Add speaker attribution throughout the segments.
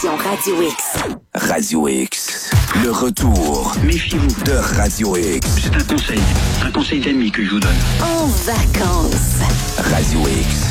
Speaker 1: Radio X.
Speaker 2: Radio X. Le retour.
Speaker 3: Méfiez-vous
Speaker 2: de Radio X.
Speaker 3: C'est un conseil d'ami que je vous donne.
Speaker 1: En vacances.
Speaker 2: Radio X.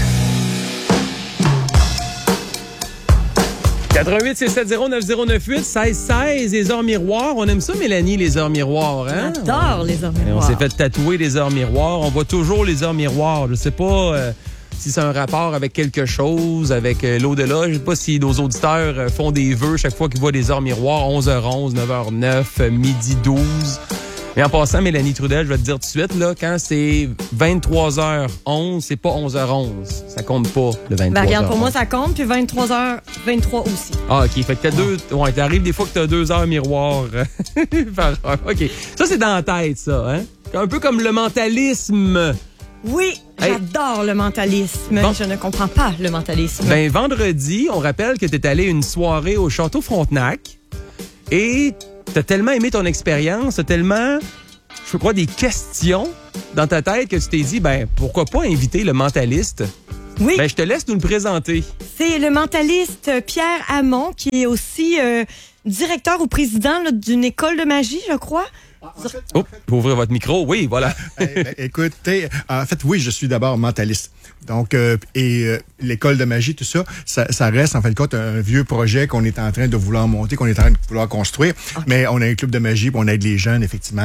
Speaker 4: 88 670 9098 1616 les heures miroirs. On aime ça, Mélanie, les heures miroirs, hein?
Speaker 5: J'adore les heures
Speaker 4: Et
Speaker 5: miroirs.
Speaker 4: on s'est fait tatouer les heures miroirs. On voit toujours les heures miroirs. Je sais pas si c'est un rapport avec quelque chose, avec l'au-delà. Je sais pas si nos auditeurs font des vœux chaque fois qu'ils voient des heures miroirs. 11h11, 9h09, midi 12. Mais en passant, Mélanie Trudel, je vais te dire tout de suite, là, quand c'est 23h11, c'est pas 11h11. Ça compte pas, le 23h11.
Speaker 5: Ben, regarde, pour moi, ça compte, puis 23h23 aussi.
Speaker 4: Ah, OK. Fait que t'as deux... Ouais, t'arrives des fois que t'as 2 heures miroir par heure. OK. Ça, c'est dans la tête, ça, hein? Un peu comme le mentalisme.
Speaker 5: Oui,
Speaker 4: Hey.
Speaker 5: j'adore le mentalisme.
Speaker 4: Bon.
Speaker 5: Je ne comprends pas le mentalisme.
Speaker 4: Ben, vendredi, on rappelle que t'es allé à une soirée au Château Frontenac et t'as tellement aimé ton expérience, t'as tellement, je crois, des questions dans ta tête que tu t'es dit, ben, pourquoi pas inviter le mentaliste?
Speaker 5: Oui,
Speaker 4: Ben, je te laisse nous le présenter.
Speaker 5: c'est le mentaliste Pierre Hamon, qui est aussi directeur ou président là, d'une école de magie, je crois.
Speaker 4: Oh, vous ouvrez votre micro. Oui, voilà.
Speaker 6: Écoutez, en fait, oui, je suis d'abord mentaliste. Donc, l'école de magie, tout ça, ça reste, en fin de compte, un vieux projet qu'on est en train de vouloir monter, qu'on est en train de vouloir construire. Okay. Mais on a un club de magie, puis on aide les jeunes, effectivement,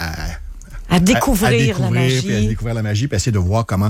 Speaker 5: à découvrir la magie.
Speaker 6: Puis à découvrir la magie, puis essayer de voir comment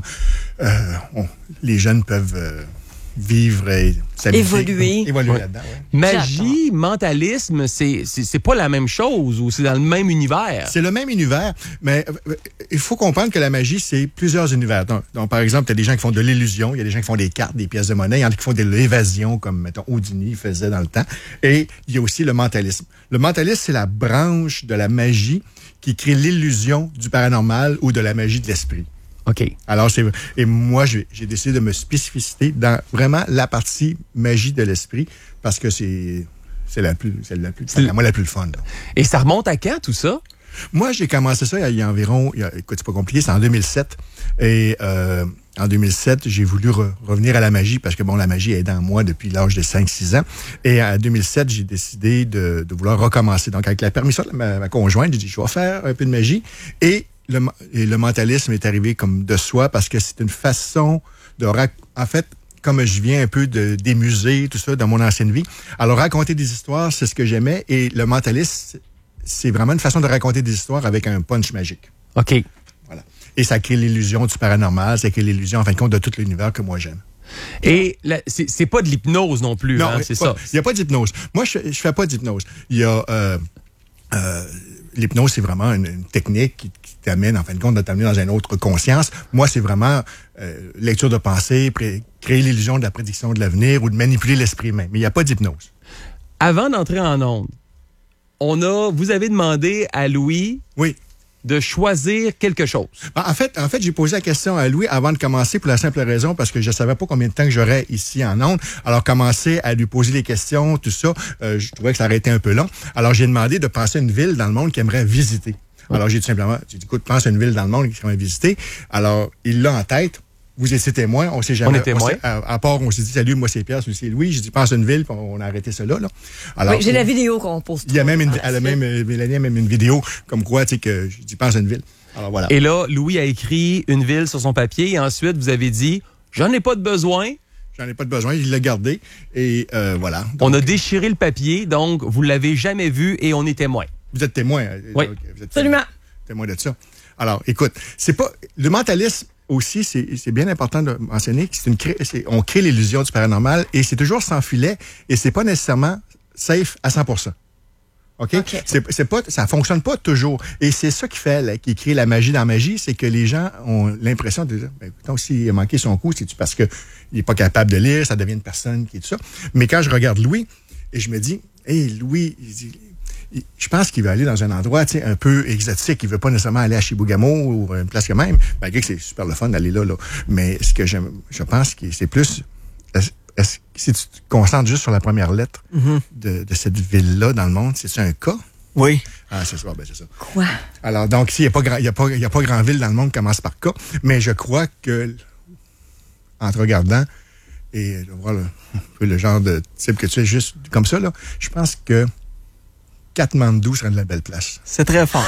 Speaker 6: les jeunes peuvent vivre et
Speaker 5: évoluer
Speaker 6: ouais. Là-dedans. Ouais.
Speaker 4: Magie, mentalisme, c'est pas la même chose ou c'est dans le même univers?
Speaker 6: C'est le même univers, mais il faut comprendre que la magie, c'est plusieurs univers. Donc par exemple, il y a des gens qui font de l'illusion, il y a des gens qui font des cartes, des pièces de monnaie, il y en a qui font de l'évasion, comme, mettons, Houdini faisait dans le temps. Et il y a aussi le mentalisme. Le mentalisme, c'est la branche de la magie qui crée l'illusion du paranormal ou de la magie de l'esprit.
Speaker 4: OK.
Speaker 6: Alors, et moi, j'ai décidé de me spécifier dans vraiment la partie magie de l'esprit parce que c'est la plus le fun. Là.
Speaker 4: Et ça remonte à quand, tout ça?
Speaker 6: Moi, j'ai commencé ça il y a environ, écoute, c'est pas compliqué, c'est en 2007. Et en 2007, j'ai voulu revenir à la magie parce que, bon, la magie est dans moi depuis l'âge de 5-6 ans. Et en 2007, j'ai décidé de vouloir recommencer. Donc, avec la permission de ma conjointe, j'ai dit, je vais faire un peu de magie. Et le mentalisme est arrivé comme de soi parce que c'est une façon de... En fait, comme je viens un peu des musées, tout ça, dans mon ancienne vie, alors raconter des histoires, c'est ce que j'aimais. Et le mentalisme, c'est vraiment une façon de raconter des histoires avec un punch magique.
Speaker 4: OK.
Speaker 6: Voilà. Et ça crée l'illusion du paranormal, ça crée l'illusion, en fin de compte, de tout l'univers que moi j'aime.
Speaker 4: Et c'est pas de l'hypnose non plus,
Speaker 6: non,
Speaker 4: hein, c'est ça.
Speaker 6: Il n'y a pas d'hypnose. Moi, je fais pas d'hypnose. Il y a... l'hypnose, c'est vraiment une technique qui t'amène, en fin de compte, de t'amener dans une autre conscience. Moi, c'est vraiment lecture de pensée, créer l'illusion de la prédiction de l'avenir ou de manipuler l'esprit même. Mais il n'y a pas d'hypnose.
Speaker 4: Avant d'entrer en onde, vous avez demandé à Louis de choisir quelque chose.
Speaker 6: En fait, j'ai posé la question à Louis avant de commencer pour la simple raison parce que je savais pas combien de temps que j'aurais ici en ondes. Alors, commencer à lui poser les questions, tout ça, je trouvais que ça aurait été un peu long. Alors, j'ai demandé de penser à une ville dans le monde qu'il aimerait visiter. Alors, j'ai tout simplement dit, écoute, pense à une ville dans le monde qu'il aimerait visiter. Alors, il l'a en tête. Vous étiez témoin, on sait jamais.
Speaker 4: On est témoin.
Speaker 6: À part, on s'est dit, salut, moi c'est Pierre, c'est Louis. J'ai dit, pense à une ville, puis on a arrêté cela, là. Alors,
Speaker 5: oui, j'ai la vidéo qu'on pose.
Speaker 6: Il y a même Mélanie a même une vidéo, comme quoi, tu sais, que je dis, pense à une ville. Alors, voilà.
Speaker 4: Et là, Louis a écrit une ville sur son papier et ensuite, vous avez dit, j'en ai pas de besoin.
Speaker 6: J'en ai pas de besoin, il l'a gardé. Et voilà. Donc,
Speaker 4: on a déchiré le papier, donc vous l'avez jamais vu et on est témoin.
Speaker 6: Vous êtes témoin.
Speaker 4: Oui.
Speaker 6: Donc, vous êtes
Speaker 5: absolument.
Speaker 6: Témoin de ça. Alors, écoute, c'est pas... Le mentalisme, aussi, c'est bien important de mentionner que on crée l'illusion du paranormal et c'est toujours sans filet et c'est pas nécessairement safe à 100%. OK? Ça fonctionne pas toujours. Et c'est ça qui crée la magie dans la magie, c'est que les gens ont l'impression de dire, ben, écoute, s'il a manqué son coup, c'est-tu parce qu'il est pas capable de lire, ça devient une personne qui est tout ça. Mais quand je regarde Louis, et je me dis, hey, Louis, je pense qu'il va aller dans un endroit un peu exotique. Il veut pas nécessairement aller à Chibougamau ou une place que même, malgré que c'est super le fun d'aller là. Mais ce que je pense que c'est plus... si tu te concentres juste sur la première lettre de cette ville-là dans le monde, c'est-tu un K?
Speaker 4: Oui.
Speaker 6: Ah, c'est ça. Ben, c'est ça.
Speaker 5: Quoi?
Speaker 6: Alors, donc, s'il n'y a pas grand ville dans le monde qui commence par K, mais je crois que, en te regardant, et de voir le genre de type que tu es juste comme ça, là, je pense que Katmandou serait de la belle place.
Speaker 7: C'est très fort.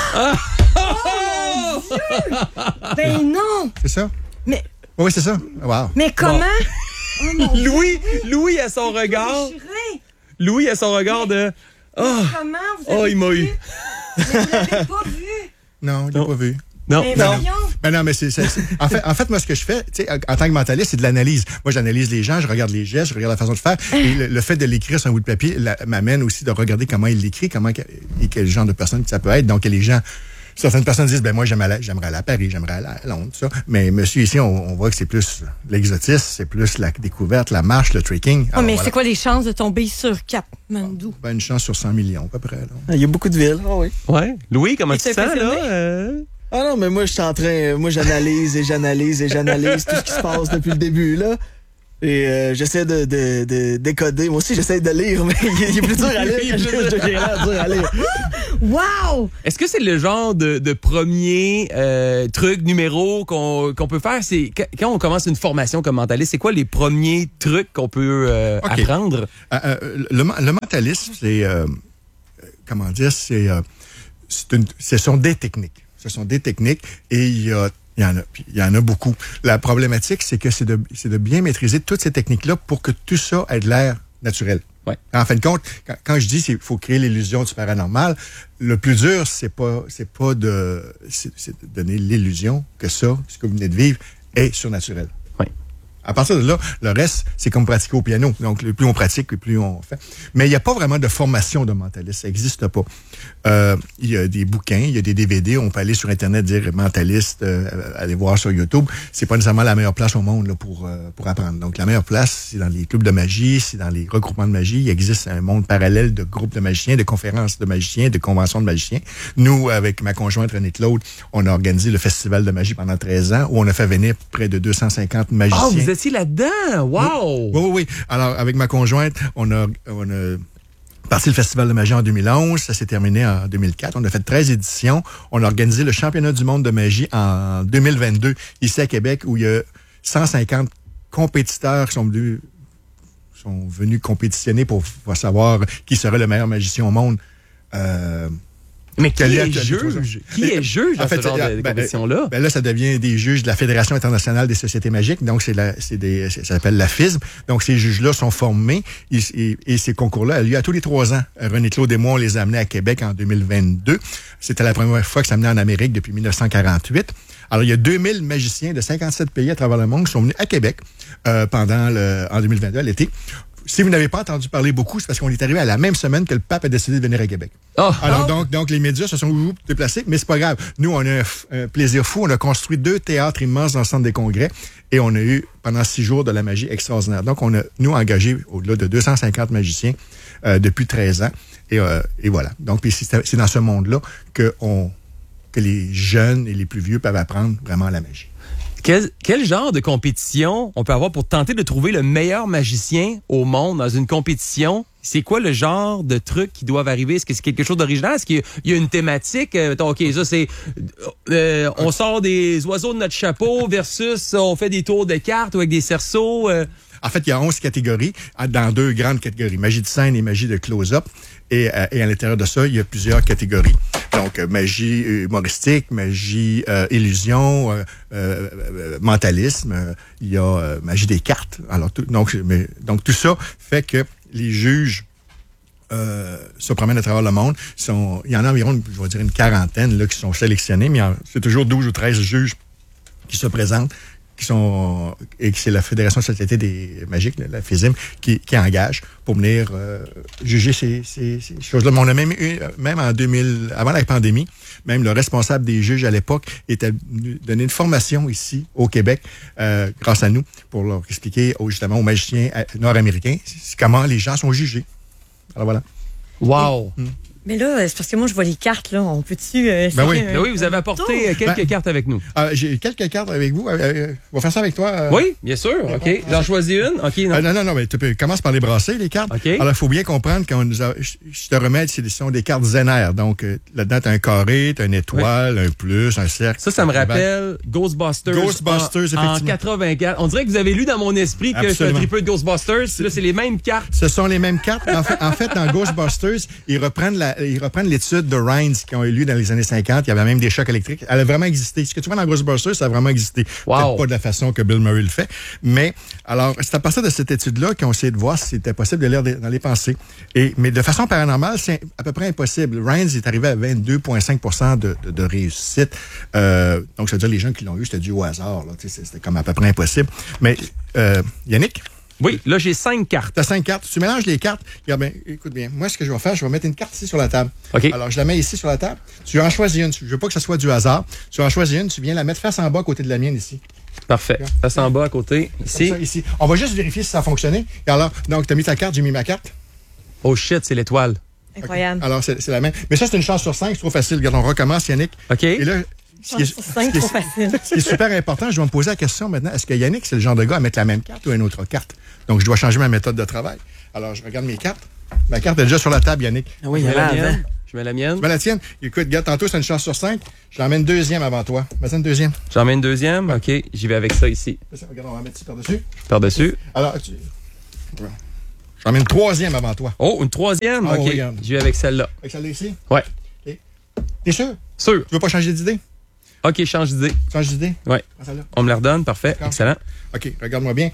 Speaker 5: Ben non!
Speaker 6: C'est ça?
Speaker 5: Mais,
Speaker 6: Oui, c'est ça. Wow.
Speaker 5: mais comment? Oh mon Dieu,
Speaker 4: Louis a son regard.
Speaker 5: déchiré.
Speaker 4: Louis a son regard de... Oh,
Speaker 5: Comment vous avez
Speaker 4: oh il m'a
Speaker 5: vu?
Speaker 4: eu.
Speaker 5: Mais vous l'avez pas vu.
Speaker 6: Non, je l'ai pas vu.
Speaker 4: Non.
Speaker 5: Mais
Speaker 6: non.
Speaker 5: voyons.
Speaker 6: Ben non, mais en fait, moi, ce que je fais, tu sais, en tant que mentaliste, c'est de l'analyse. Moi, j'analyse les gens, je regarde les gestes, je regarde la façon de faire. Et le fait de l'écrire sur un bout de papier m'amène aussi de regarder comment il l'écrit, et quel genre de personne que ça peut être. Donc, les gens, certaines personnes disent, ben moi, j'aimerais aller à Paris, j'aimerais aller à Londres, tout ça. Mais monsieur, ici, on voit que c'est plus l'exotisme, c'est plus la découverte, la marche, le trekking.
Speaker 5: Oh, mais c'est quoi les chances de tomber sur Katmandou?
Speaker 6: Ben, une chance sur 100 millions, à peu près. Là.
Speaker 7: Il y a beaucoup de villes. Ah oui.
Speaker 4: Ouais. Louis, comment tu te
Speaker 5: t'es
Speaker 4: sens, là?
Speaker 5: impressionné?
Speaker 7: Ah non, mais moi, je suis en train... Moi, j'analyse tout ce qui se passe depuis le début, là. Et j'essaie de décoder. Moi aussi, j'essaie de lire, mais il est plus dur à lire. J'ai l'air dur à lire.
Speaker 5: Wow!
Speaker 4: Est-ce que c'est le genre de premier truc, numéro qu'on peut faire? C'est quand on commence une formation comme mentaliste, c'est quoi les premiers trucs qu'on peut apprendre?
Speaker 6: Le mentalisme, c'est... comment dire? Ce sont des techniques. Ce sont des techniques et il y en a beaucoup. La problématique, c'est que c'est de bien maîtriser toutes ces techniques-là pour que tout ça ait de l'air naturel.
Speaker 4: Ouais.
Speaker 6: En fin de compte, quand je dis qu'il faut créer l'illusion du paranormal, le plus dur, c'est de donner l'illusion que ça, ce que vous venez de vivre, est surnaturel. À partir de là, le reste, c'est comme pratiquer au piano. Donc, le plus on pratique, le plus on fait. Mais il n'y a pas vraiment de formation de mentaliste. Ça n'existe pas. Il y a des bouquins, il y a des DVD. On peut aller sur Internet, dire mentaliste, aller voir sur YouTube. C'est pas nécessairement la meilleure place au monde là, pour apprendre. Donc, la meilleure place, c'est dans les clubs de magie, c'est dans les regroupements de magie. Il existe un monde parallèle de groupes de magiciens, de conférences de magiciens, de conventions de magiciens. Nous, avec ma conjointe Renée-Claude, on a organisé le Festival de magie pendant 13 ans où on a fait venir près de 250 magiciens.
Speaker 4: Oh, vous étiez là-dedans! Wow!
Speaker 6: Oui. Alors, avec ma conjointe, on a parti le Festival de magie en 2011. Ça s'est terminé en 2004. On a fait 13 éditions. On a organisé le championnat du monde de magie en 2022, ici à Québec, où il y a 150 compétiteurs qui sont venus compétitionner pour savoir qui serait le meilleur magicien au monde.
Speaker 4: Mais qui est juge? Qui est juge dans ce genre de compétition-là?
Speaker 6: Ben là, ça devient des juges de la Fédération internationale des sociétés magiques. Donc, ça s'appelle la FISB. Donc, ces juges-là sont formés et ces concours-là ont lieu à tous les 3 ans. René-Claude et moi, on les a amenés à Québec en 2022. C'était la première fois que ça amenait en Amérique depuis 1948. Alors, il y a 2000 magiciens de 57 pays à travers le monde qui sont venus à Québec en 2022, à l'été. Si vous n'avez pas entendu parler beaucoup, c'est parce qu'on est arrivé à la même semaine que le pape a décidé de venir à Québec.
Speaker 4: Oh.
Speaker 6: Alors, donc, les médias se sont déplacés, mais c'est pas grave. Nous, on a un plaisir fou. On a construit 2 théâtres immenses dans le centre des congrès et on a eu, pendant 6 jours, de la magie extraordinaire. Donc, on a, nous, engagé au-delà de 250 magiciens depuis 13 ans. Et voilà. Donc, c'est dans ce monde-là que les jeunes et les plus vieux peuvent apprendre vraiment la magie.
Speaker 4: Quel genre de compétition on peut avoir pour tenter de trouver le meilleur magicien au monde dans une compétition? C'est quoi le genre de trucs qui doivent arriver? Est-ce que c'est quelque chose d'original? Est-ce qu'il y a une thématique? OK, ça, c'est... on sort des oiseaux de notre chapeau versus on fait des tours de cartes avec des cerceaux.
Speaker 6: En fait, il y a 11 catégories, dans 2 grandes catégories, magie de scène et magie de close-up. Et à l'intérieur de ça, il y a plusieurs catégories. Donc, magie humoristique, magie illusion, mentalisme, il y a magie des cartes. Alors, donc, tout ça fait que les juges se promènent à travers le monde. Il y en a environ, je vais dire, une quarantaine là, qui sont sélectionnés, mais c'est toujours 12 ou 13 juges qui se présentent. Et c'est la Fédération de Société des Magiques, la FISM, qui engage pour venir juger ces choses-là. Mais on a même eu, avant la pandémie, même le responsable des juges à l'époque était venu donner une formation ici, au Québec, grâce à nous, pour leur expliquer justement aux magiciens nord-américains comment les gens sont jugés. Alors voilà.
Speaker 4: Wow!
Speaker 5: Mais là, c'est parce que moi, je vois les cartes, là. On peut-tu...
Speaker 6: Ben oui.
Speaker 4: Ben oui, vous avez apporté quelques cartes avec nous.
Speaker 6: J'ai quelques cartes avec vous. On va faire ça avec toi.
Speaker 4: Oui, bien sûr. OK. J'en choisis une. OK.
Speaker 6: Non, mais tu commences par les brasser, les cartes.
Speaker 4: OK.
Speaker 6: Alors, il faut bien comprendre je te remets, ce sont des cartes Zener. Donc, là-dedans, tu as un carré, tu as une étoile, un plus, un cercle.
Speaker 4: Ça me rappelle Ghostbusters.
Speaker 6: Ghostbusters,
Speaker 4: en
Speaker 6: effectivement.
Speaker 4: 84. On dirait que vous avez lu dans mon esprit que c'est un tripeux de Ghostbusters. Là, c'est les mêmes cartes.
Speaker 6: Ce sont les mêmes cartes. En fait, dans Ghostbusters, ils reprennent l'étude de Rhines qui ont eu lieu dans les années 50. Il y avait même des chocs électriques. Elle a vraiment existé. Ce que tu vois dans Ghostbusters, ça a vraiment existé.
Speaker 4: Wow.
Speaker 6: Peut-être pas de la façon que Bill Murray le fait. Mais, alors, c'est à partir de cette étude-là qu'on essayé de voir si c'était possible de lire dans les pensées. Mais de façon paranormale, c'est à peu près impossible. Rhines est arrivé à 22,5% de réussite. Donc, ça veut dire les gens qui l'ont eu, c'était dû au hasard. Là. C'était comme à peu près impossible. Mais, Yannick?
Speaker 4: Oui, là, j'ai 5 cartes.
Speaker 6: Tu as 5 cartes. Tu mélanges les cartes. Regarde bien, écoute bien. Moi, ce que je vais faire, je vais mettre une carte ici sur la table.
Speaker 4: OK.
Speaker 6: Alors, je la mets ici sur la table. Tu en choisis une. Je veux pas que ce soit du hasard. Tu en choisis une. Tu viens la mettre face en bas à côté de la mienne ici.
Speaker 4: Parfait. Face en bas à côté. Ici.
Speaker 6: Comme ça, ici. On va juste vérifier si ça a fonctionné. Et alors, donc, tu as mis ta carte, j'ai mis ma carte.
Speaker 4: Oh shit, c'est l'étoile.
Speaker 5: Incroyable.
Speaker 6: Okay. Alors, c'est la même. Mais ça, c'est une chance sur 5. C'est trop facile. Regarde, on recommence, Yannick.
Speaker 4: OK.
Speaker 6: Et là,
Speaker 5: C'est trop facile.
Speaker 6: Ce qui est super important, je vais me poser la question maintenant, est-ce que Yannick, c'est le genre de gars à mettre la même carte ou une autre carte? Donc, je dois changer ma méthode de travail. Alors, je regarde mes cartes. Ma carte est déjà sur la table, Yannick.
Speaker 7: Ah oui,
Speaker 4: Je
Speaker 7: il y
Speaker 4: mets la
Speaker 7: en a avant.
Speaker 4: mienne. Je mets la mienne.
Speaker 6: Tu mets la tienne? Écoute, regarde, tantôt, c'est une chance sur 5. Je l'emmène deuxième avant toi. Mets-en une deuxième.
Speaker 4: J'en mets une deuxième. OK. J'y vais avec ça ici.
Speaker 6: Regarde, on va mettre ici par-dessus.
Speaker 4: Par-dessus.
Speaker 6: Alors, j'en mets une troisième avant toi.
Speaker 4: Oh, une troisième.
Speaker 6: Ah,
Speaker 4: OK.
Speaker 6: regarde.
Speaker 4: J'y vais avec celle-là.
Speaker 6: Avec celle-là ici?
Speaker 4: Ouais.
Speaker 6: OK. T'es sûr?
Speaker 4: Sûr.
Speaker 6: Tu veux pas changer d'idée?
Speaker 4: OK, change d'idée.
Speaker 6: Change d'idée?
Speaker 4: Ouais.
Speaker 6: Prends celle-là.
Speaker 4: On me la redonne. Parfait.
Speaker 6: D'accord.
Speaker 4: Excellent.
Speaker 6: OK, regarde-moi bien.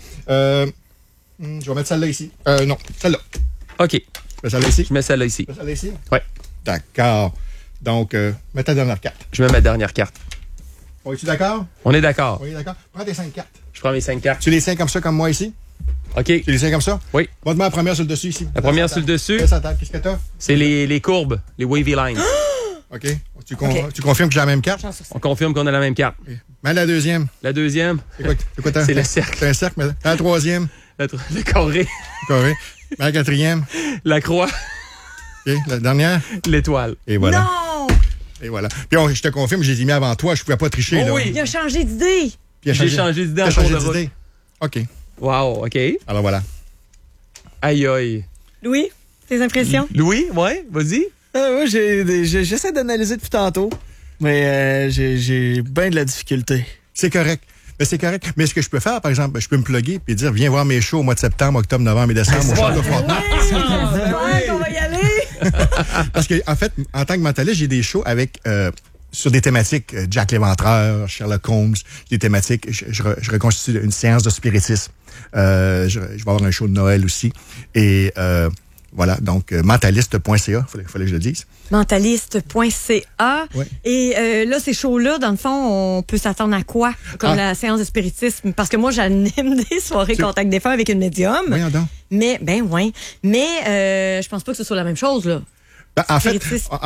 Speaker 6: Je vais mettre celle-là ici. Non, celle-là.
Speaker 4: OK.
Speaker 6: Je mets celle-là ici.
Speaker 4: Je mets celle-là ici.
Speaker 6: Je mets celle-là ici?
Speaker 4: Ouais.
Speaker 6: D'accord. Donc, mets ta dernière carte.
Speaker 4: Je mets ma dernière carte.
Speaker 6: On es-tu d'accord?
Speaker 4: On est d'accord.
Speaker 6: Oui, d'accord. Prends tes 5 cartes.
Speaker 4: Je prends mes 5 cartes.
Speaker 6: Tu les tiens comme ça, comme moi ici?
Speaker 4: OK.
Speaker 6: Tu les tiens comme ça?
Speaker 4: Oui.
Speaker 6: Montre-moi la première sur le dessus ici.
Speaker 4: La première sur le dessus,
Speaker 6: Fais ça à table. Qu'est-ce que t'as?
Speaker 4: c'est les courbes, les wavy lines.
Speaker 6: OK. Tu confirmes que j'ai la même carte?
Speaker 4: On confirme qu'on a la même carte.
Speaker 6: Mets la deuxième.
Speaker 4: La deuxième,
Speaker 6: C'est quoi t'as?
Speaker 4: c'est le cercle.
Speaker 6: C'est un cercle. Mais la troisième.
Speaker 4: Le carré,
Speaker 6: Carré. Mets la quatrième.
Speaker 4: la croix,
Speaker 6: OK. La dernière.
Speaker 4: l'étoile.
Speaker 6: Et voilà.
Speaker 5: Non!
Speaker 6: Et voilà. Puis je te confirme, je les ai mis avant toi. Je pouvais pas tricher.
Speaker 4: Oh
Speaker 6: là.
Speaker 4: oui.
Speaker 5: Il a changé d'idée.
Speaker 6: Puis il a
Speaker 4: J'ai changé d'idée en
Speaker 6: T'as
Speaker 4: cours
Speaker 6: changé
Speaker 4: de route.
Speaker 6: d'idée? OK.
Speaker 4: Wow, OK.
Speaker 6: Alors voilà.
Speaker 4: Aïe, aïe.
Speaker 5: Louis, tes impressions?
Speaker 4: Louis, ouais, vas-y.
Speaker 7: Moi, j'essaie d'analyser depuis tantôt, mais j'ai bien de la difficulté.
Speaker 6: C'est correct. Mais c'est correct. Mais ce que je peux faire, par exemple, je peux me plugger et dire, viens voir mes shows au mois de septembre, octobre, novembre et décembre au Château Frontenac.
Speaker 5: On va y aller.
Speaker 6: Parce que, en fait, en tant que mentaliste, j'ai des shows avec, sur des thématiques, Jack l'Éventreur, Sherlock Holmes, des thématiques. Je reconstitue une séance de spiritisme. Je vais avoir un show de Noël aussi. Et, voilà, donc mentaliste.ca, fallait que je le dise.
Speaker 5: Mentaliste.ca.
Speaker 6: Ouais.
Speaker 5: Et là, ces shows-là, dans le fond, on peut s'attendre à quoi? Comme la séance de spiritisme. Parce que moi, j'anime des soirées contact défunt avec une médium.
Speaker 6: Voyons donc.
Speaker 5: Mais, je pense pas que ce soit la même chose, là.
Speaker 6: En fait,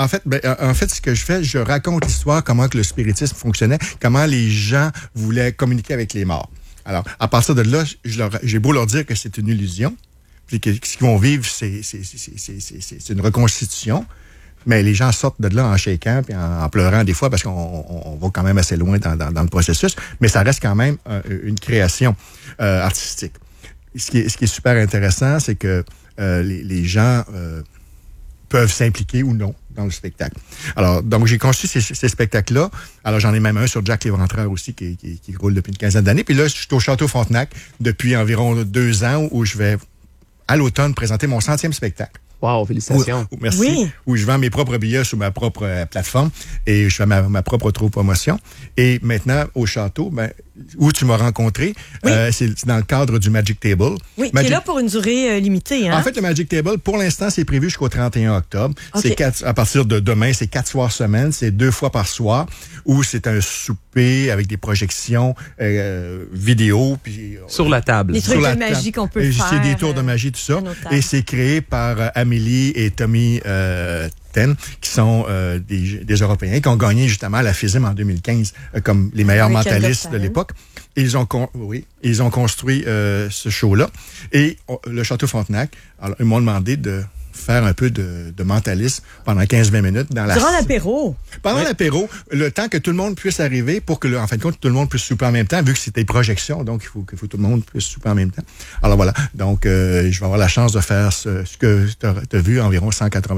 Speaker 6: ce que je fais, je raconte l'histoire, comment que le spiritisme fonctionnait, comment les gens voulaient communiquer avec les morts. Alors, à partir de là, j'ai beau leur dire que c'est une illusion, puis que ce qu'ils vont vivre, c'est une reconstitution, mais les gens sortent de là en shaking puis en pleurant des fois parce qu'on va quand même assez loin dans le processus, mais ça reste quand même une création artistique. Ce qui est super intéressant, c'est que les gens peuvent s'impliquer ou non dans le spectacle. Alors, donc, j'ai conçu ces spectacles-là. Alors, j'en ai même un sur Jack l'Éventreur aussi qui roule depuis une quinzaine d'années. Puis là, je suis au Château Frontenac depuis environ 2 ans où je vais, à l'automne, présenter mon 100e spectacle.
Speaker 4: Wow, félicitations.
Speaker 6: Merci.
Speaker 5: Oui.
Speaker 6: Où je vends mes propres billets sur ma propre plateforme et je fais ma propre promotion. Et maintenant, au château, où tu m'as rencontré, c'est dans le cadre du Magic Table.
Speaker 5: Oui, qui est là pour une durée limitée, hein?
Speaker 6: En fait, le Magic Table, pour l'instant, c'est prévu jusqu'au 31 octobre.
Speaker 5: Okay.
Speaker 6: À partir de demain, c'est 4 soirs semaine, c'est 2 fois par soir, où c'est un souper avec des projections vidéo. Puis,
Speaker 4: Sur la table.
Speaker 5: Des trucs de magie qu'on peut faire.
Speaker 6: C'est des tours de magie, tout ça. Et c'est créé par Amélie et Tommy Ten, qui sont des Européens, qui ont gagné justement la FISM en 2015 comme les meilleurs mentalistes de l'époque. Ils ont construit ce show-là. Et le Château Frontenac, alors, ils m'ont demandé de faire un peu de mentalisme pendant 15-20 minutes dans la
Speaker 5: Durant l'apéro.
Speaker 6: Pendant l'apéro, le temps que tout le monde puisse arriver pour que, en fin de compte, tout le monde puisse souper en même temps, vu que c'était projection, donc il faut que tout le monde puisse souper en même temps. Alors voilà, donc je vais avoir la chance de faire ce que tu as vu environ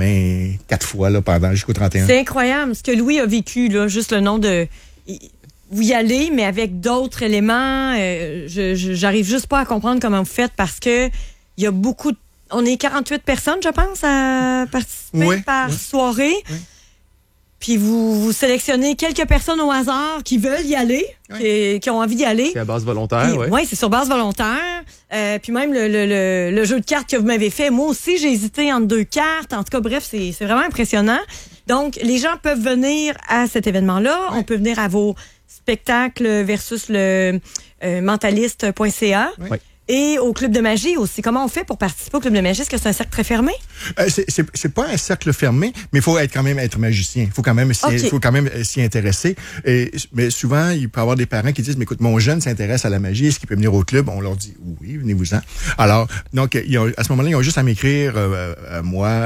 Speaker 6: 184 fois là, jusqu'au 31.
Speaker 5: C'est incroyable ce que Louis a vécu, là, juste le nom de... Vous y allez, mais avec d'autres éléments. J'arrive juste pas à comprendre comment vous faites parce que il y a beaucoup... On est 48 personnes, je pense, à participer par soirée. Oui. Puis vous sélectionnez quelques personnes au hasard qui veulent y aller, qui ont envie d'y aller.
Speaker 4: C'est à base volontaire, oui.
Speaker 5: Oui, c'est sur base volontaire. Puis même le jeu de cartes que vous m'avez fait, moi aussi, j'ai hésité entre 2 cartes. En tout cas, bref, c'est vraiment impressionnant. Donc, les gens peuvent venir à cet événement-là. Oui. On peut venir à vos spectacles versus le mentaliste.ca. Oui. Et au Club de magie aussi. Comment on fait pour participer au Club de magie? Est-ce que c'est un cercle très fermé?
Speaker 6: C'est pas un cercle fermé, mais il faut quand même être magicien. Il faut quand même s'y intéresser. Mais souvent, il peut y avoir des parents qui disent, mais écoute, mon jeune s'intéresse à la magie. Est-ce qu'il peut venir au club? On leur dit, oui, venez-vous-en. Alors, donc, à ce moment-là, ils ont juste à m'écrire moi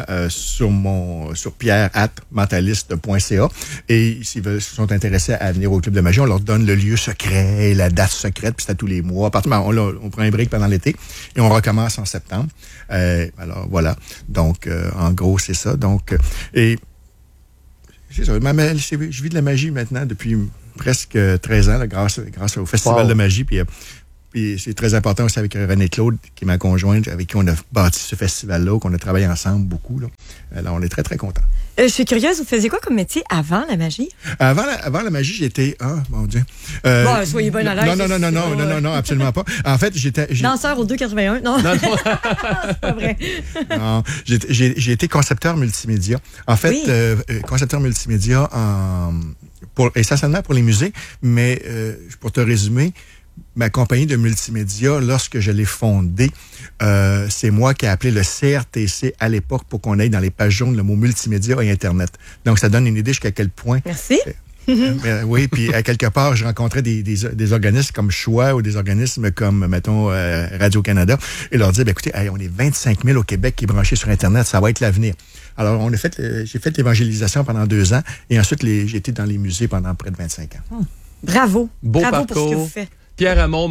Speaker 6: sur pierre@mentaliste.ca. Et s'ils sont intéressés à venir au Club de magie, on leur donne le lieu secret, la date secrète, puis c'est à tous les mois. On prend un break pendant l'été et on recommence en septembre. Alors voilà. Donc en gros c'est ça. Donc et c'est ça. Je vis de la magie maintenant depuis presque 13 ans là, grâce au Festival de magie. Puis c'est très important aussi avec René Claude, qui est ma conjointe, avec qui on a bâti ce festival-là, qu'on a travaillé ensemble beaucoup. Là. Alors, on est très, très contents.
Speaker 5: Je suis curieuse, vous faisiez quoi comme métier avant la magie?
Speaker 6: Avant la magie, j'étais... Ah, mon Dieu.
Speaker 5: Soyez bien à l'aise.
Speaker 6: Non, absolument pas. En fait, j'étais...
Speaker 5: Danseur au 281, non? Non, c'est pas vrai.
Speaker 6: Non, j'ai été concepteur multimédia. En fait, concepteur multimédia essentiellement pour les musées, mais pour te résumer, ma compagnie de multimédia, lorsque je l'ai fondée, c'est moi qui ai appelé le CRTC à l'époque pour qu'on aille dans les pages jaunes le mot multimédia et Internet. Donc, ça donne une idée jusqu'à quel point...
Speaker 5: Merci.
Speaker 6: Oui, puis à quelque part, je rencontrais des organismes comme Choix ou des organismes comme, mettons, Radio-Canada et leur dire, écoutez, on est 25 000 au Québec qui est branché sur Internet, ça va être l'avenir. Alors, j'ai fait l'évangélisation pendant 2 ans et ensuite, j'ai été dans les musées pendant près de 25 ans.
Speaker 5: Bravo.
Speaker 4: Bravo
Speaker 5: parcours. Pour ce que vous faites.
Speaker 4: Pierre Hamon,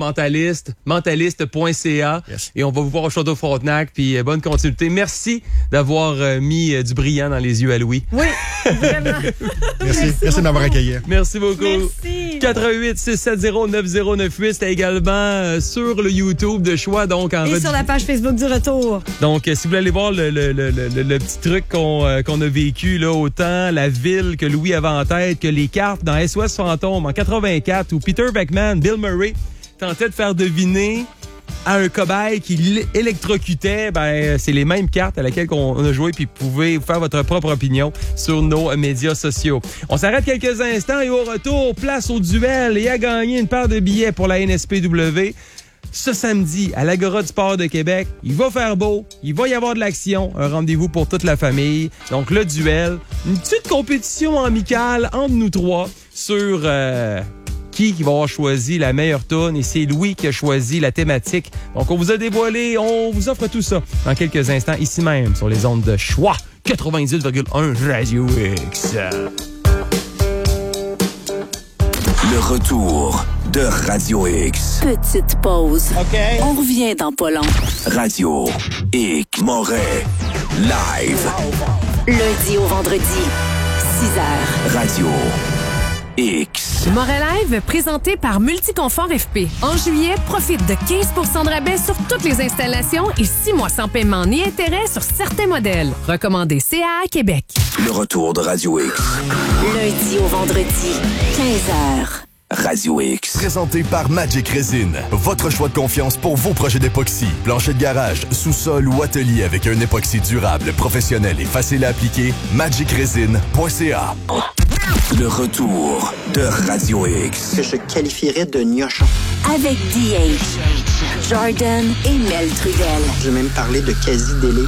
Speaker 4: mentaliste.ca.
Speaker 6: Yes.
Speaker 4: Et on va vous voir au Château-Frontenac. Puis bonne continuité. Merci d'avoir mis du brillant dans les yeux à Louis.
Speaker 5: Oui, vraiment.
Speaker 6: Merci de m'avoir accueilli.
Speaker 4: Merci beaucoup.
Speaker 5: Merci.
Speaker 4: 88-670-9098. C'était également sur le YouTube de Choix. Donc,
Speaker 5: et sur la page Facebook du Retour.
Speaker 4: Donc, si vous voulez aller voir le petit truc qu'on a vécu, là, autant la ville que Louis avait en tête, que les cartes dans SOS Fantôme en 84, où Peter Beckman, Bill Murray, tentait de faire deviner à un cobaye qui électrocutait, c'est les mêmes cartes à laquelle on a joué, puis vous pouvez faire votre propre opinion sur nos médias sociaux. On s'arrête quelques instants et au retour, place au duel et à gagner une paire de billets pour la NSPW. Ce samedi, à l'Agora du Sport de Québec, il va faire beau, il va y avoir de l'action, un rendez-vous pour toute la famille. Donc, le duel, une petite compétition amicale entre nous trois sur... qui va avoir choisi la meilleure toune, et c'est Louis qui a choisi la thématique. Donc, on vous a dévoilé, on vous offre tout ça dans quelques instants, ici même, sur les ondes de Choix 98,1 Radio X.
Speaker 2: Le retour de Radio X.
Speaker 1: Petite pause.
Speaker 7: OK.
Speaker 1: On revient dans pas long.
Speaker 2: Radio X. Moret. Live.
Speaker 1: Lundi au vendredi, 6h.
Speaker 2: Radio X.
Speaker 8: Moret Live, présenté par Multiconfort FP. En juillet, profite de 15 % de rabais sur toutes les installations et 6 mois sans paiement ni intérêt sur certains modèles. Recommandé CAA Québec.
Speaker 2: Le retour de Radio X.
Speaker 1: Lundi au vendredi, 15h.
Speaker 2: Radio X.
Speaker 9: Présenté par Magic Resin. Votre choix de confiance pour vos projets d'époxy. Plancher de garage, sous-sol ou atelier avec un époxy durable, professionnel et facile à appliquer. MagicResin.ca.
Speaker 2: Le retour de Radio X.
Speaker 7: Que je qualifierais de gnochon.
Speaker 1: Avec DH, Jordan et Mel Trudel.
Speaker 7: Je vais même parler de quasi-délai.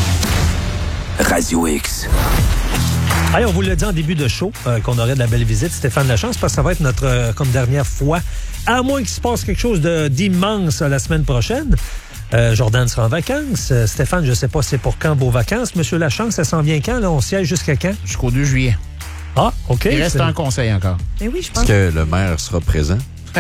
Speaker 2: Radio X.
Speaker 10: Hey, on vous l'a dit en début de show qu'on aurait de la belle visite, Stéphane Lachance, parce que ça va être notre comme dernière fois, à moins qu'il se passe quelque chose d'immense la semaine prochaine. Jordan sera en vacances. Stéphane, je ne sais pas c'est pour quand vos vacances. Monsieur Lachance, ça s'en vient quand? Là? On siège jusqu'à quand?
Speaker 11: Jusqu'au 2 juillet.
Speaker 10: Ah, OK.
Speaker 11: Il reste un conseil encore.
Speaker 5: Mais oui, je pense.
Speaker 12: Est-ce que le maire sera présent?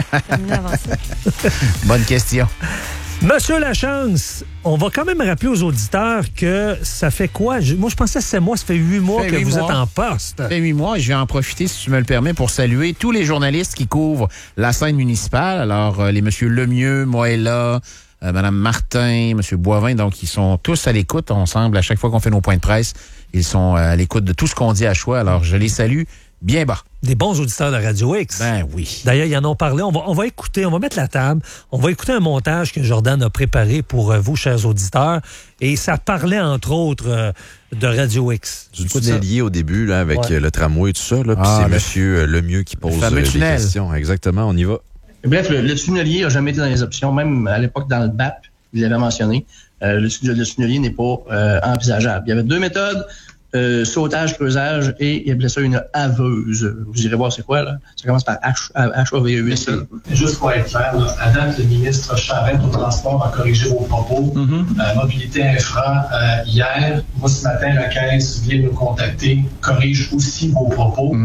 Speaker 11: Bonne question.
Speaker 10: Monsieur Lachance, on va quand même rappeler aux auditeurs que ça fait quoi? Moi, je pensais que c'est moi, ça fait 8 mois que vous êtes en poste.
Speaker 11: Ça fait 8 mois et je vais en profiter, si tu me le permets, pour saluer tous les journalistes qui couvrent la scène municipale. Alors, les monsieur Lemieux, Moella, Mme Martin, M. Boivin, donc ils sont tous à l'écoute. On semble, à chaque fois qu'on fait nos points de presse, ils sont à l'écoute de tout ce qu'on dit à choix. Alors, je les salue bien bas.
Speaker 10: Des bons auditeurs de Radio X.
Speaker 11: Ben oui.
Speaker 10: D'ailleurs, ils en ont parlé. On va écouter, on va mettre la table. On va écouter un montage que Jordan a préparé pour vous, chers auditeurs. Et ça parlait, entre autres, de Radio X.
Speaker 12: Du tunnelier au début, là, avec le tramway et tout ça. Là, puis c'est M. Lemieux qui pose des questions. Exactement, on y va.
Speaker 13: Bref, le tunnelier n'a jamais été dans les options. Même à l'époque, dans le BAP, vous l'avez mentionné, le tunnelier n'est pas envisageable. Il y avait 2 méthodes. Sautage, creusage et il appelait ça une haveuse. Vous irez voir c'est quoi, là. Ça commence par H-A-V-E-S.
Speaker 14: Juste pour être clair, là, à date, le ministre Charette au transport a corrigé vos propos. Mobilité infra, hier, moi ce matin, la Caisse vient de nous contacter, corrige aussi vos propos.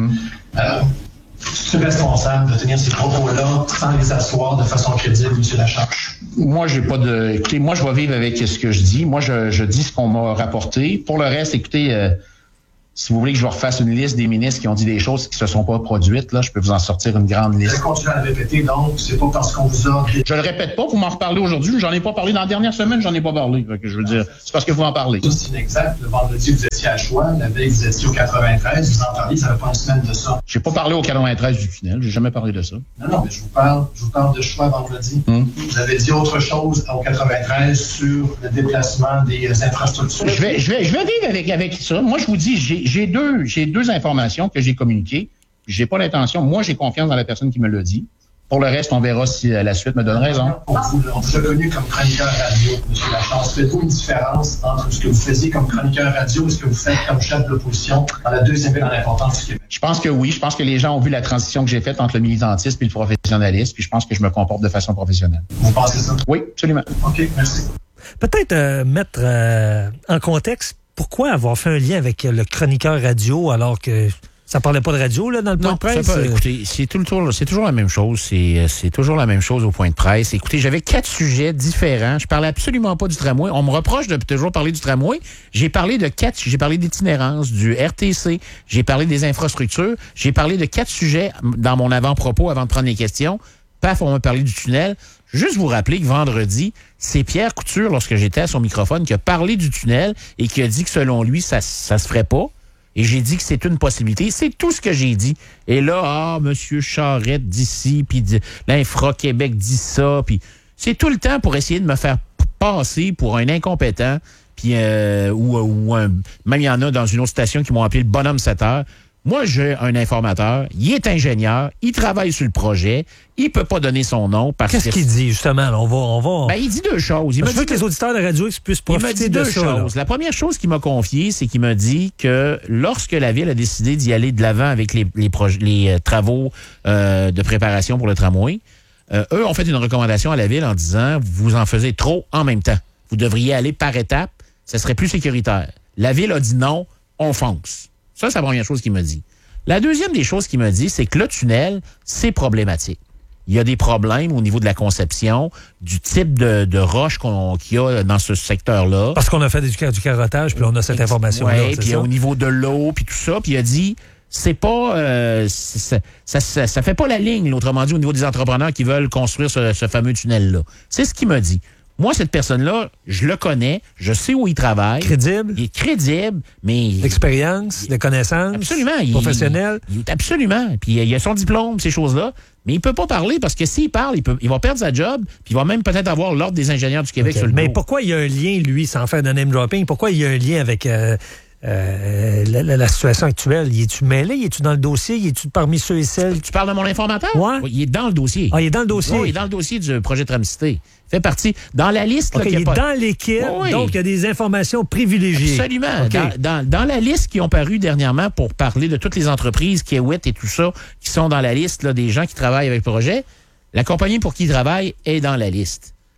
Speaker 14: C'est responsable de tenir ces propos-là sans les asseoir de façon crédible, M. Lachance?
Speaker 13: Moi, j'ai pas de... Écoutez, moi, je vais vivre avec ce que je dis. Moi, je dis ce qu'on m'a rapporté. Pour le reste, écoutez, si vous voulez que je vous refasse une liste des ministres qui ont dit des choses qui se sont pas produites, là, je peux vous en sortir une grande liste.
Speaker 14: Vous allez continuer à le répéter, donc, c'est pas parce qu'on vous a...
Speaker 13: Je le répète pas, vous m'en reparlez aujourd'hui. J'en ai pas parlé dans la dernière semaine, j'en ai pas parlé. Fait que je veux dire, c'est parce que vous en parlez.
Speaker 14: C'est inexact. Le vendredi, vous étiez à Choix. La veille, vous étiez au 93. Vous en parliez, ça fait pas une semaine de ça.
Speaker 13: J'ai pas parlé au 93 du tunnel. J'ai jamais parlé de ça.
Speaker 14: Non, mais je vous parle de Choix vendredi. Vous avez dit autre chose au 93 sur le déplacement des infrastructures.
Speaker 13: Je vais vivre avec ça. Moi, je vous dis, j'ai deux informations que j'ai communiquées. J'ai pas l'intention. Moi, j'ai confiance dans la personne qui me l'a dit. Pour le reste, on verra si la suite me donne raison.
Speaker 14: On vous a connu comme chroniqueur radio, M. Lachance. Faites-vous une différence entre ce que vous faisiez comme chroniqueur radio et ce que vous faites comme chef de l'opposition dans la deuxième ville en importance du Québec?
Speaker 13: Je pense que oui. Je pense que les gens ont vu la transition que j'ai faite entre le militantisme et le professionnalisme. Puis je pense que je me comporte de façon professionnelle.
Speaker 14: Vous pensez ça?
Speaker 13: Oui, absolument.
Speaker 14: OK, merci.
Speaker 10: Peut-être mettre en contexte pourquoi avoir fait un lien avec le chroniqueur radio alors que ça parlait pas de radio là, dans le point de presse?
Speaker 13: Écoutez, c'est toujours la même chose. C'est toujours la même chose au point de presse. Écoutez, j'avais 4 sujets différents. Je parlais absolument pas du tramway. On me reproche de toujours parler du tramway. J'ai parlé d'itinérance, du RTC. J'ai parlé des infrastructures. J'ai parlé de 4 sujets dans mon avant-propos avant de prendre les questions. Paf, on m'a parlé du tunnel. Juste vous rappeler que vendredi, c'est Pierre Couture, lorsque j'étais à son microphone, qui a parlé du tunnel et qui a dit que selon lui, ça se ferait pas. Et j'ai dit que c'est une possibilité. C'est tout ce que j'ai dit. Et là, M. Charette dit ci, puis l'Infra-Québec dit ça, puis c'est tout le temps pour essayer de me faire passer pour un incompétent, puis même il y en a dans une autre station qui m'ont appelé le bonhomme 7 heures. Moi, j'ai un informateur, il est ingénieur, il travaille sur le projet, il peut pas donner son nom parce
Speaker 10: Qu'est-ce qu'il dit, justement? Là, on va...
Speaker 13: Ben, il dit 2 choses.
Speaker 10: Je veux que les auditeurs de Radio X puissent profiter de ça. Il m'a dit 2 choses.
Speaker 13: La première chose qu'il m'a confiée, c'est qu'il m'a dit que lorsque la Ville a décidé d'y aller de l'avant avec les travaux de préparation pour le tramway, eux ont fait une recommandation à la Ville en disant « Vous en faisiez trop en même temps. Vous devriez aller par étapes, ça serait plus sécuritaire. » La Ville a dit non, on fonce. Ça, c'est la première chose qu'il m'a dit. La deuxième des choses qu'il m'a dit, c'est que le tunnel, c'est problématique. Il y a des problèmes au niveau de la conception, du type de roche qu'il y a dans ce secteur-là.
Speaker 10: Parce qu'on a fait du carottage, puis on a cette information-là.
Speaker 13: Oui, puis au niveau de l'eau, puis tout ça. Puis il a dit, c'est pas... ça fait pas la ligne, autrement dit, au niveau des entrepreneurs qui veulent construire ce fameux tunnel-là. C'est ce qu'il m'a dit. Moi, cette personne-là, je le connais, je sais où il travaille.
Speaker 10: Crédible.
Speaker 13: Il est crédible, mais...
Speaker 10: L'expérience, les connaissances.
Speaker 13: Absolument.
Speaker 10: Professionnel.
Speaker 13: Absolument. Puis il a son diplôme, ces choses-là. Mais il peut pas parler parce que s'il parle, il va perdre sa job, puis il va même peut-être avoir l'Ordre des ingénieurs du Québec sur le dos.
Speaker 10: Mais pourquoi il y a un lien, lui, sans faire de name dropping, pourquoi il y a un lien avec... la situation actuelle, y es-tu mêlé? Y es-tu dans le dossier? Y es-tu parmi ceux et celles?
Speaker 13: Tu parles de mon informateur?
Speaker 10: Ouais.
Speaker 13: Oui, il est dans le dossier.
Speaker 10: Ah, il est dans le dossier?
Speaker 13: Oui, il est dans le dossier du projet Tramcité. Il fait partie. Dans la liste...
Speaker 10: Okay, il est dans l'équipe, donc il y a des informations privilégiées.
Speaker 13: Absolument.
Speaker 10: Okay.
Speaker 13: Dans la liste qui ont paru dernièrement pour parler de toutes les entreprises, Kiewit et tout ça, qui sont dans la liste là, des gens qui travaillent avec le projet, la compagnie pour qui il travaille est dans la liste.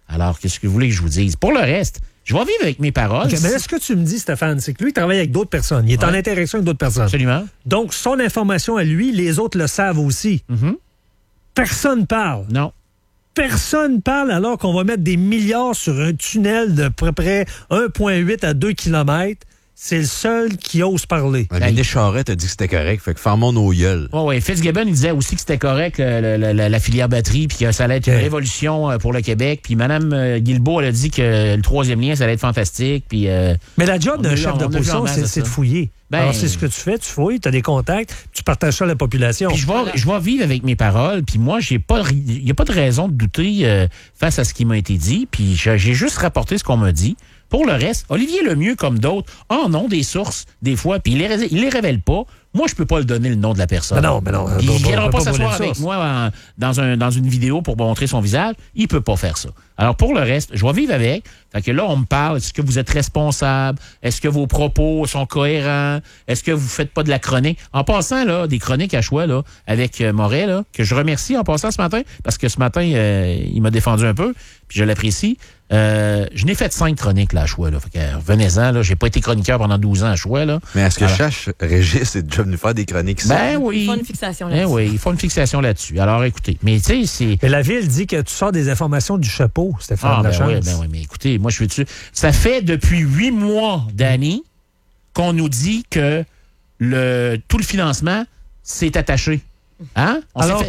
Speaker 13: Alors, qu'est-ce que vous voulez que je vous dise? Pour le reste, je vais vivre avec mes paroles.
Speaker 10: Okay, mais là, ce que tu me dis, Stéphane, c'est que lui, il travaille avec d'autres personnes. Il est en interaction avec d'autres personnes.
Speaker 13: Absolument.
Speaker 10: Donc, son information à lui, les autres le savent aussi. Personne parle.
Speaker 13: Non.
Speaker 10: Personne parle alors qu'on va mettre des milliards sur un tunnel de à peu près 1,8 à 2 km. C'est le seul qui ose parler.
Speaker 12: Denis Charette a dit que c'était correct, fait que fermons nos gueules.
Speaker 13: Oui, Fitzgibbon, il disait aussi que c'était correct, la filière batterie, puis que ça allait être une révolution pour le Québec. Puis Mme Guilbeault, elle a dit que le 3e lien, ça allait être fantastique. Puis,
Speaker 10: mais la job d'un chef d'opposition, c'est de fouiller. Alors, c'est ce que tu fais, tu fouilles, tu as des contacts, tu partages ça à la population.
Speaker 13: Puis je vais vivre avec mes paroles, puis moi, il n'y a pas de raison de douter face à ce qui m'a été dit, puis j'ai juste rapporté ce qu'on m'a dit. Pour le reste, Olivier Lemieux, comme d'autres, en ont des sources, des fois, puis il les révèle pas. Moi, je peux pas le donner le nom de la personne.
Speaker 10: Mais non.
Speaker 13: Il ne viendra pas s'asseoir avec moi dans une vidéo pour montrer son visage. Il peut pas faire ça. Alors, pour le reste, je vais vivre avec. Fait que là, on me parle, est-ce que vous êtes responsable? Est-ce que vos propos sont cohérents? Est-ce que vous faites pas de la chronique? En passant, là, des chroniques à choix, là, avec Moret, là, que je remercie en passant ce matin, parce que ce matin, il m'a défendu un peu, puis je l'apprécie. Je n'ai fait 5 chroniques là, à choix. Là. Fait que, revenez-en, là, j'ai pas été chroniqueur pendant 12 ans à choix. Là.
Speaker 12: Mais est-ce que Régis est déjà venu faire des chroniques?
Speaker 13: Oui.
Speaker 5: Ils font une fixation là-dessus.
Speaker 13: Oui, ils font une fixation là-dessus. Alors, écoutez, mais tu sais, c'est...
Speaker 10: Mais la Ville dit que tu sors des informations du chapeau, Stéphane Lachance.
Speaker 13: Oui, mais écoutez, moi, je suis dessus. Ça fait depuis 8 mois, Danny, qu'on nous dit que tout le financement s'est attaché. Hein?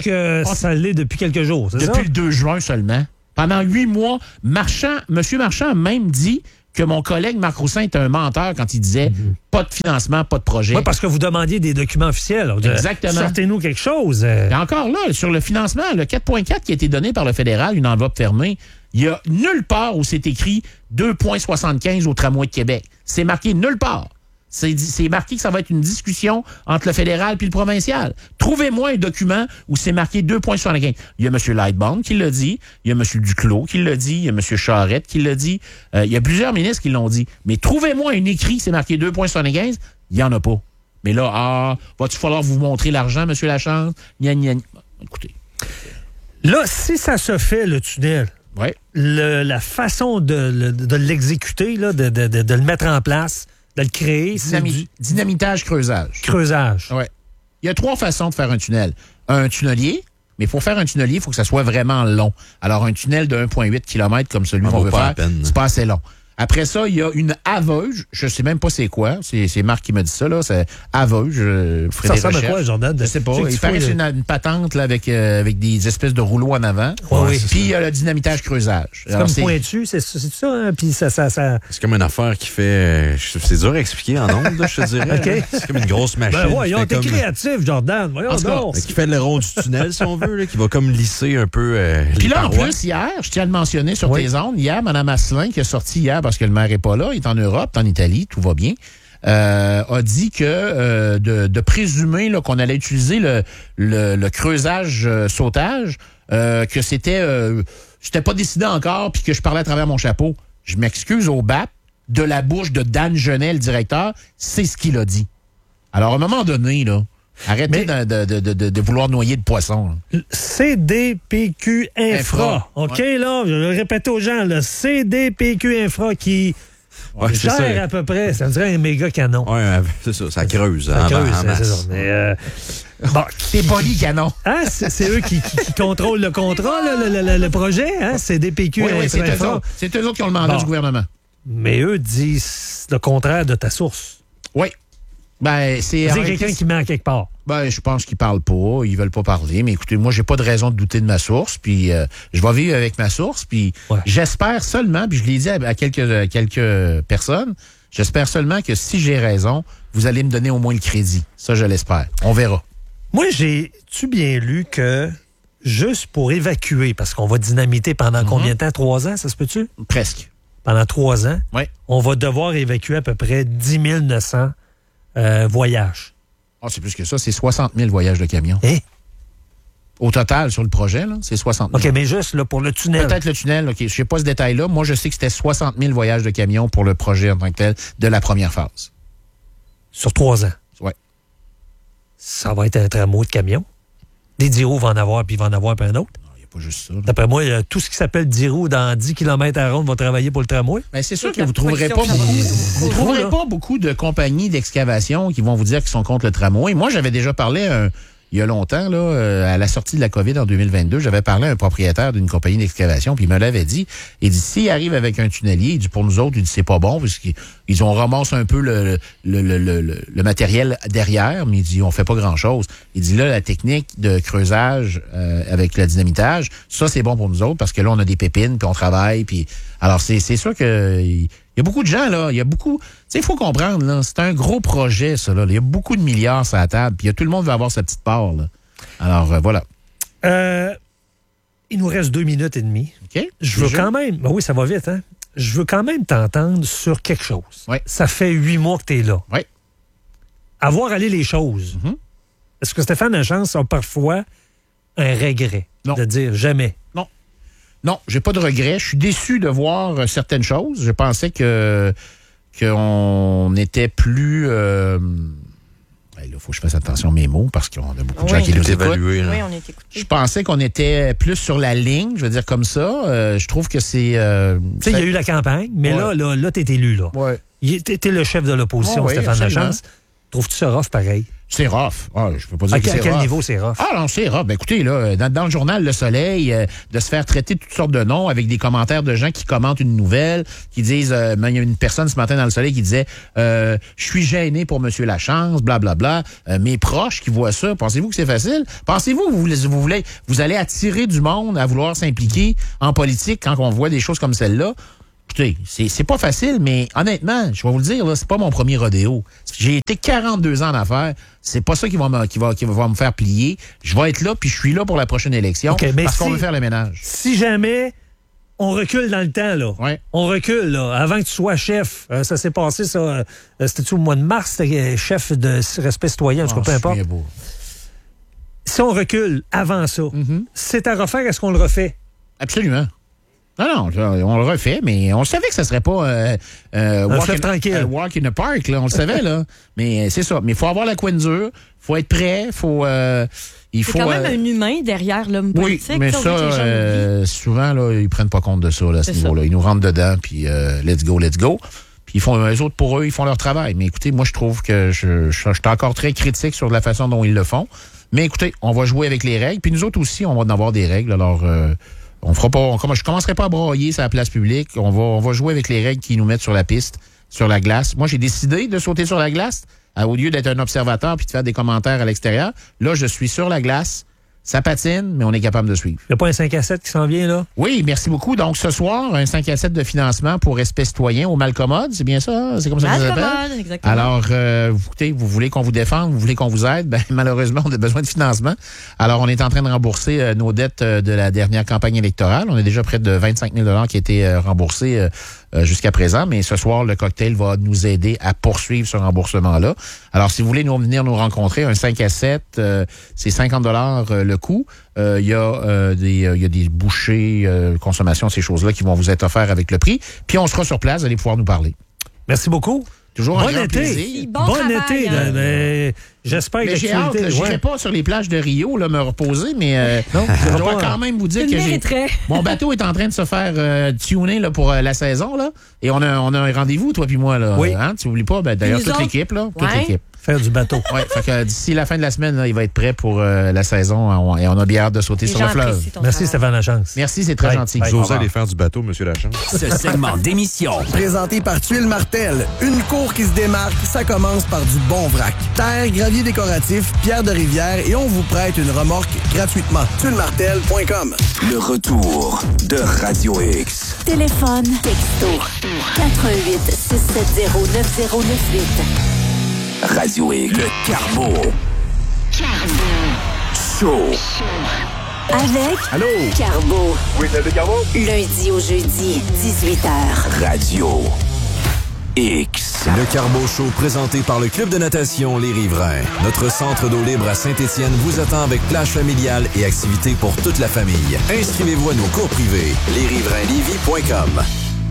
Speaker 10: Ça l'est depuis quelques jours, c'est ça?
Speaker 13: Depuis le 2 juin seulement. Pendant 8 mois, M. Marchand a même dit que mon collègue Marc Roussin était un menteur quand il disait pas de financement, pas de projet.
Speaker 10: Oui, parce que vous demandiez des documents officiels.
Speaker 13: Exactement.
Speaker 10: Sortez-nous quelque chose.
Speaker 13: Et encore là, sur le financement, le 4.4 qui a été donné par le fédéral, une enveloppe fermée, il n'y a nulle part où c'est écrit 2,75 au tramway de Québec. C'est marqué nulle part. C'est marqué que ça va être une discussion entre le fédéral puis le provincial. Trouvez-moi un document où c'est marqué 2,75. Il y a M. Lightbound qui l'a dit, il y a M. Duclos qui l'a dit, il y a M. Charette qui l'a dit, il y a plusieurs ministres qui l'ont dit. Mais trouvez-moi un écrit, c'est marqué 2,75, il n'y en a pas. Mais là, va-tu falloir vous montrer l'argent, M. Lachance? Écoutez.
Speaker 10: Là, si ça se fait, le tunnel, la façon de l'exécuter, là, de le mettre en place, de le créer, c'est
Speaker 13: dynamitage, creusage.
Speaker 10: Creusage.
Speaker 13: Oui. Il y a 3 façons de faire un tunnel. Un tunnelier, mais pour faire un tunnelier, il faut que ça soit vraiment long. Alors, un tunnel de 1,8 km comme celui qu'on veut faire, c'est pas assez long. Après ça, il y a une aveuge. Je sais même pas c'est quoi. C'est Marc qui m'a dit ça, là. C'est aveuge.
Speaker 10: Ça ressemble à quoi, Jordan?
Speaker 13: Je sais pas. Il paraît que c'est une patente là, avec des espèces de rouleaux en avant.
Speaker 10: Oui.
Speaker 13: Puis il y a le dynamitage creusage.
Speaker 10: C'est comme pointu, c'est ça, hein? Puis ça...
Speaker 12: C'est comme une affaire qui fait... C'est dur à expliquer en ondes, je te dirais.
Speaker 10: Okay.
Speaker 12: C'est comme une grosse machine.
Speaker 10: Voyons, t'es créatif, Jordan. Voyons donc.
Speaker 12: Qui fait le rond du tunnel, si on veut, là, qui va comme lisser un peu
Speaker 13: Puis là,
Speaker 12: parois.
Speaker 13: en plus, hier, je tiens à le mentionner sur tes ondes, hier, Mme Asselin, qui est sortie hier parce que le maire n'est pas là, il est en Europe, en Italie, tout va bien, a dit que de présumer là, qu'on allait utiliser le creusage sautage, que c'était pas décidé encore, puis que je parlais à travers mon chapeau. Je m'excuse au BAP, de la bouche de Dan Genet, le directeur, c'est ce qu'il a dit. Alors, à un moment donné, là, arrêtez de vouloir noyer de poisson.
Speaker 10: CDPQ Infra. OK, là, je vais le répéter aux gens, le CDPQ Infra qui gère à peu près, ça me dirait un méga canon.
Speaker 12: Oui, c'est ça, ça creuse.
Speaker 10: Ça creuse, c'est ça. Mais,
Speaker 13: c'est body canon.
Speaker 10: Hein, c'est eux qui contrôlent le contrat, le projet, hein? CDPQ Infra.
Speaker 13: C'est eux autres qui ont le mandat du gouvernement.
Speaker 10: Mais eux disent le contraire de ta source.
Speaker 13: Oui. C'est
Speaker 10: quelqu'un qui ment quelque part.
Speaker 13: Je pense qu'ils parlent pas, ils veulent pas parler, mais écoutez, moi j'ai pas de raison de douter de ma source, puis je vais vivre avec ma source, puis j'espère seulement, puis je l'ai dit à quelques personnes, j'espère seulement que si j'ai raison, vous allez me donner au moins le crédit. Ça, je l'espère. On verra.
Speaker 10: Moi, j'ai-tu bien lu que juste pour évacuer, parce qu'on va dynamiter pendant combien de temps? 3 ans, ça se peut-tu?
Speaker 13: Presque.
Speaker 10: Pendant 3 ans,
Speaker 13: on
Speaker 10: va devoir évacuer à peu près 10 900 voyages.
Speaker 13: C'est plus que ça, c'est 60 000 voyages de camions. Au total, sur le projet, là, c'est 60 000.
Speaker 10: OK, mais juste là, pour le tunnel.
Speaker 13: Peut-être le tunnel, OK. Je sais pas ce détail-là. Moi, je sais que c'était 60 000 voyages de camions pour le projet en tant que tel de la première phase.
Speaker 10: Sur 3 ans?
Speaker 13: Oui.
Speaker 10: Ça va être un tramway de camions. Des Diro va en avoir, puis il va en avoir puis un autre.
Speaker 13: Il n'y a pas juste ça.
Speaker 10: D'après moi, tout ce qui s'appelle 10 roues dans 10 km à ronde va travailler pour le tramway.
Speaker 13: Ben, c'est sûr que vous ne trouverez pas beaucoup de compagnies d'excavation qui vont vous dire qu'ils sont contre le tramway. Moi, j'avais déjà parlé il y a longtemps, là, à la sortie de la COVID en 2022, j'avais parlé à un propriétaire d'une compagnie d'excavation, puis il me l'avait dit. Il dit, s'il arrive avec un tunnelier, il dit, pour nous autres, il dit, c'est pas bon, parce qu'ils ont ramassé un peu le matériel derrière, mais il dit, on fait pas grand-chose. Il dit, là, la technique de creusage avec le dynamitage, ça, c'est bon pour nous autres, parce que là, on a des pépines, puis on travaille, puis... Alors, c'est sûr que... Il y a beaucoup de gens, là. Il y a beaucoup... Tu sais, il faut comprendre, là. C'est un gros projet, ça, là. Il y a beaucoup de milliards sur la table. Puis tout le monde veut avoir sa petite part, là. Alors, voilà.
Speaker 10: Il nous reste 2 minutes et demie.
Speaker 13: OK.
Speaker 10: Je veux quand même... Ben oui, ça va vite, hein? Je veux quand même t'entendre sur quelque chose.
Speaker 13: Oui.
Speaker 10: Ça fait 8 mois que tu es là.
Speaker 13: Oui.
Speaker 10: À voir aller les choses.
Speaker 13: Mm-hmm.
Speaker 10: Est-ce que Stéphane Lachance a parfois un regret de dire jamais?
Speaker 13: Non. Non, j'ai pas de regret. Je suis déçu de voir certaines choses. Je pensais qu'on était plus... Il faut que je fasse attention à mes mots parce qu'on a beaucoup de gens qui nous écoutent.
Speaker 5: Oui, on est écoutés.
Speaker 13: Je pensais qu'on était plus sur la ligne, je veux dire comme ça. Je trouve que c'est...
Speaker 10: Tu sais, il y a eu la campagne, mais là t'es élu, là.
Speaker 13: Ouais.
Speaker 10: T'es le chef de l'opposition, Stéphane Lachance. Trouves-tu ça rough pareil?
Speaker 13: C'est rough. Je peux pas dire que c'est rough.
Speaker 10: À quel niveau c'est rough?
Speaker 13: Ah non, c'est rough. Ben écoutez, là, dans le journal Le Soleil, de se faire traiter de toutes sortes de noms avec des commentaires de gens qui commentent une nouvelle, qui disent, il y a une personne ce matin dans Le Soleil qui disait, je suis gêné pour M. Lachance, blablabla. Mes proches qui voient ça, pensez-vous que c'est facile? Pensez-vous que vous allez attirer du monde à vouloir s'impliquer en politique quand on voit des choses comme celle-là? Écoutez, c'est pas facile, mais honnêtement, je vais vous le dire, là, c'est pas mon premier rodéo. J'ai été 42 ans en affaires. C'est pas ça qui va me faire plier. Je vais être là, puis je suis là pour la prochaine élection parce qu'on veut faire le ménage.
Speaker 10: Si jamais on recule dans le temps, là, on recule, là, avant que tu sois chef, ça s'est passé, ça, c'était-tu au mois de mars, c'était chef de Respect citoyen, en tout cas, peu importe. Si on recule avant ça, c'est à refaire, est-ce qu'on le refait?
Speaker 13: Absolument. Non, on le refait, mais on savait que ça serait pas walk in the park, là, on le savait, là. Mais c'est ça. Mais il faut avoir la couenne dure, il faut être prêt, il faut...
Speaker 5: C'est quand même un humain derrière l'homme politique.
Speaker 13: Oui, mais ça, souvent, là, ils prennent pas compte de ça, là, à ce niveau-là. Ils nous rentrent dedans, puis let's go. Puis ils font, eux autres, pour eux, ils font leur travail. Mais écoutez, moi, je trouve que je suis encore très critique sur la façon dont ils le font. Mais écoutez, on va jouer avec les règles. Puis nous autres aussi, on va en avoir des règles. Alors... je commencerai pas à broyer sur la place publique. On va jouer avec les règles qui nous mettent sur la piste, sur la glace. Moi, j'ai décidé de sauter sur la glace au lieu d'être un observateur puis de faire des commentaires à l'extérieur. Là, je suis sur la glace. Ça patine, mais on est capable de suivre.
Speaker 10: Il n'y a pas un 5 à 7 qui s'en vient, là?
Speaker 13: Oui, merci beaucoup. Donc, ce soir, un 5 à 7 de financement pour Respect citoyen au Malcommode. C'est bien ça? C'est comme ça que ça s'appelle?
Speaker 5: Malcommode, exactement.
Speaker 13: Alors, écoutez, vous voulez qu'on vous défende, vous voulez qu'on vous aide? Ben, malheureusement, on a besoin de financement. Alors, on est en train de rembourser nos dettes de la dernière campagne électorale. On a déjà près de 25 000 $ qui a été remboursés jusqu'à présent. Mais ce soir, le cocktail va nous aider à poursuivre ce remboursement-là. Alors, si vous voulez venir nous rencontrer, un 5 à 7, c'est 50 $ le coût. Il y a des bouchées, consommation, ces choses-là qui vont vous être offertes avec le prix. Puis on sera sur place, vous allez pouvoir nous parler.
Speaker 10: Merci beaucoup.
Speaker 13: Toujours un grand
Speaker 10: été.
Speaker 13: plaisir.
Speaker 5: Bon été.
Speaker 10: Mais j'espère que
Speaker 13: j'ai hâte. Je n'irai pas sur les plages de Rio là, me reposer, mais je dois quand même vous dire que mon bateau est en train de se faire tuner là, pour la saison. Là, et on a un rendez-vous, toi puis moi. Là,
Speaker 10: oui.
Speaker 13: Hein, tu n'oublies pas, d'ailleurs, toute l'équipe. Toute l'équipe.
Speaker 10: Faire du bateau.
Speaker 13: Oui, fait que d'ici la fin de la semaine, là, il va être prêt pour la saison et on a bien hâte de sauter sur le fleuve.
Speaker 10: Merci Stéphane Lachance.
Speaker 13: Merci, c'est très gentil.
Speaker 12: Vous osez aller faire du bateau, M. Lachance?
Speaker 2: Ce segment d'émission,
Speaker 15: présenté par Tuile Martel, une cour qui se démarque, ça commence par du bon vrac. Terre, gravier décoratif, pierre de rivière et on vous prête une remorque gratuitement. tuilemartel.com.
Speaker 2: Le retour de Radio X.
Speaker 1: Téléphone, texto, 88 670 9098.
Speaker 2: Radio X. Le Carbo. Show.
Speaker 1: Avec
Speaker 2: Allô?
Speaker 1: Carbo.
Speaker 2: Oui, c'est le Carbo.
Speaker 1: Lundi au jeudi, 18h.
Speaker 2: Radio X.
Speaker 16: Le Carbo Show présenté par le Club de natation Les Riverains. Notre centre d'eau libre à Saint-Étienne vous attend avec plage familiale et activités pour toute la famille. Inscrivez-vous à nos cours privés. lesriverainlevy.com.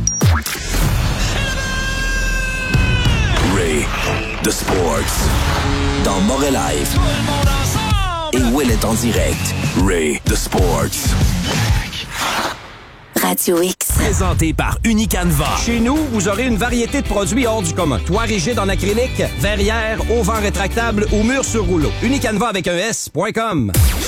Speaker 2: Ray, The Sports. Dans Montréal Live. Et Will est en direct. Ray, The Sports.
Speaker 1: Radio X.
Speaker 17: Présenté par Unicanva. Chez nous, vous aurez une variété de produits hors du commun. Toit rigide en acrylique, verrière, auvent rétractable ou mur sur rouleau. Unicanva avec un S.com.